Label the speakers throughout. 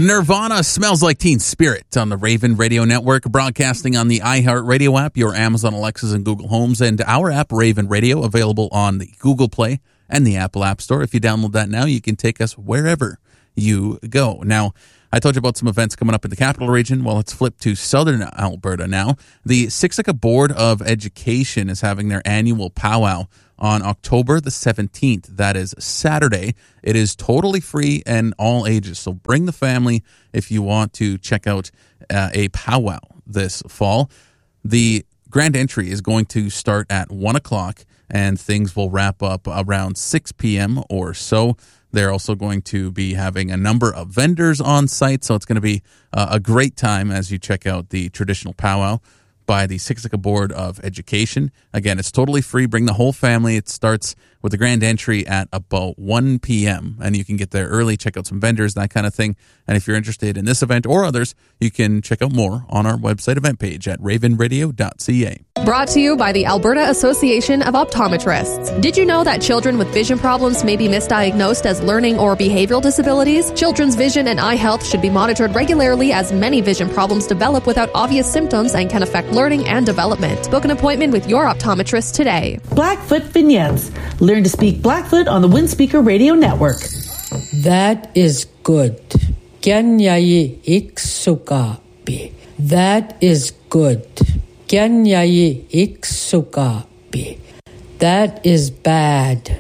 Speaker 1: Nirvana Smells Like Teen Spirit on the Raven Radio Network, broadcasting on the iHeartRadio app, your Amazon Alexas and Google Homes, and our app, Raven Radio, available on the Google Play and the Apple App Store. If you download that now, you can take us wherever you go. Now, I told you about some events coming up in the capital region. Well, let's flip to southern Alberta now. The Siksika Board of Education is having their annual powwow on October the 17th. That is Saturday. It is totally free and all ages. So bring the family if you want to check out a powwow this fall. The grand entry is going to start at 1 o'clock and things will wrap up around 6 p.m. or so. They're also going to be having a number of vendors on site, so it's going to be a great time as you check out the traditional powwow by the Siksika Board of Education. Again, it's totally free. Bring the whole family. It starts with the grand entry at about 1 p.m., and you can get there early, check out some vendors, that kind of thing. And if you're interested in this event or others, you can check out more on our website event page at ravenradio.ca.
Speaker 2: Brought to you by the Alberta Association of Optometrists. Did you know that children with vision problems may be misdiagnosed as learning or behavioral disabilities? Children's vision and eye health should be monitored regularly, as many vision problems develop without obvious symptoms and can affect learning and development. Book an appointment with your optometrist today.
Speaker 3: Blackfoot Vignettes. Learn to speak Blackfoot on the Windspeaker Radio Network.
Speaker 4: That is good. Kyanyayi iksukapi. That is good. Kyanyayi iksukapi. That is bad.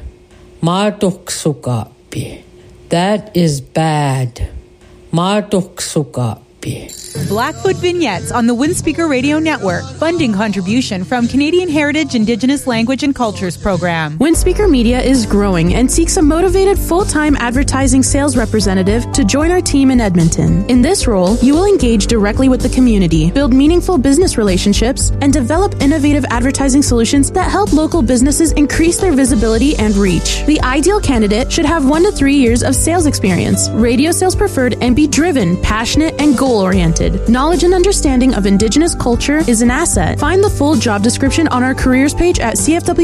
Speaker 4: Matuksukapi. That is bad. Matuksukapi.
Speaker 5: Blackfoot Vignettes on the Windspeaker Radio Network. Funding contribution from Canadian Heritage Indigenous Language and Cultures Program.
Speaker 6: Windspeaker Media is growing and seeks a motivated full-time advertising sales representative to join our team in Edmonton. In this role, you will engage directly with the community, build meaningful business relationships, and develop innovative advertising solutions that help local businesses increase their visibility and reach. The ideal candidate should have 1 to 3 years of sales experience, radio sales preferred, and be driven, passionate, and goal-oriented. Knowledge and understanding of Indigenous culture is an asset. Find the full job description on our careers page at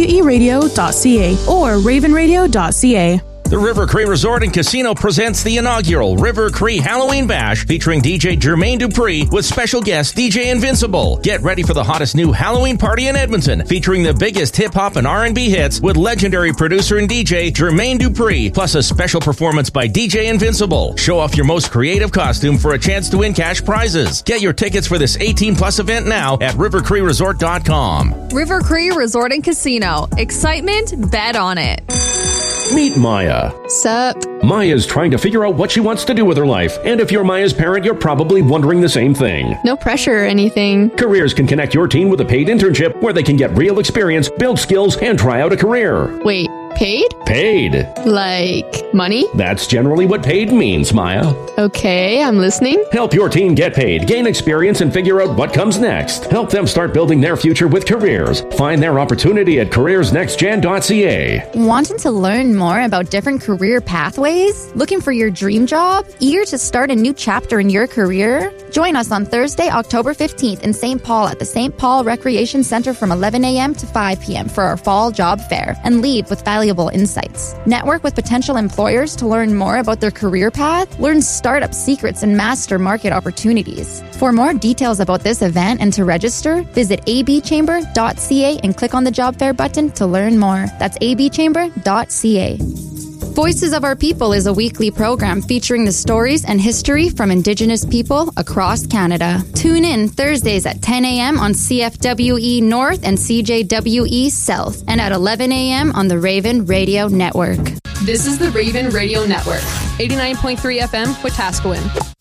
Speaker 6: cfweradio.ca or ravenradio.ca.
Speaker 7: The River Cree Resort and Casino presents the inaugural River Cree Halloween Bash featuring DJ Jermaine Dupree with special guest DJ Invincible. Get ready for the hottest new Halloween party in Edmonton featuring the biggest hip-hop and R&B hits with legendary producer and DJ Jermaine Dupree, plus a special performance by DJ Invincible. Show off your most creative costume for a chance to win cash prizes. Get your tickets for this 18-plus event now at rivercreeresort.com.
Speaker 2: River Cree Resort and Casino. Excitement, bet on it.
Speaker 8: Meet Maya.
Speaker 2: Sup?
Speaker 8: Maya's trying to figure out what she wants to do with her life. And if you're Maya's parent, you're probably wondering the same thing.
Speaker 9: No pressure or anything.
Speaker 8: Careers can connect your teen with a paid internship where they can get real experience, build skills, and try out a career.
Speaker 9: Wait, paid?
Speaker 8: Paid.
Speaker 9: Like money?
Speaker 8: That's generally what paid means, Maya.
Speaker 9: Okay, I'm listening.
Speaker 8: Help your teen get paid, gain experience, and figure out what comes next. Help them start building their future with careers. Find their opportunity at careersnextgen.ca.
Speaker 10: Wanting to learn more about different career pathways? Looking for your dream job? Eager to start a new chapter in your career? Join us on Thursday, October 15th in St. Paul at the St. Paul Recreation Center from 11 a.m. to 5 p.m. for our fall job fair and leave with valuable insights. Network with potential employers to learn more about their career path, learn startup secrets, and master market opportunities. For more details about this event and to register, visit abchamber.ca and click on the job fair button to learn more. That's abchamber.ca. Voices of Our People is a weekly program featuring the stories and history from Indigenous people across Canada. Tune in Thursdays at 10 a.m. on CFWE North and CJWE South, and at 11 a.m. on the Raven Radio Network.
Speaker 2: This is the Raven Radio Network. 89.3 FM, Wetaskiwin.